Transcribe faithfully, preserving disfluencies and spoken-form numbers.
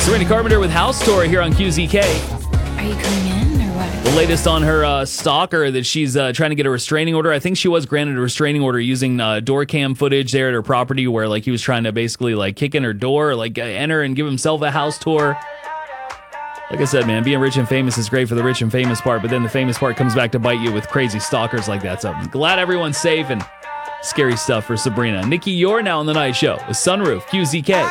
Sabrina Carpenter with House Tour here on Q Z K. Are you coming in or what? The latest on her uh, stalker that she's uh, trying to get a restraining order. I think she was granted a restraining order using uh, door cam footage there at her property where like he was trying to basically like kick in her door, like uh, enter and give himself a house tour. Like I said, man, being rich and famous is great for the rich and famous part, but then the famous part comes back to bite you with crazy stalkers like that. So I'm glad everyone's safe and scary stuff for Sabrina. Nikki, you're now on the night show with Sunroof Q Z K.